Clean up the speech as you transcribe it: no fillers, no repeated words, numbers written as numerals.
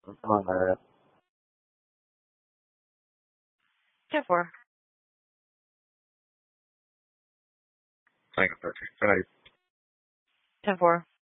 Come on, Meredith. 10-4. Playing 13. Good night. 10-4.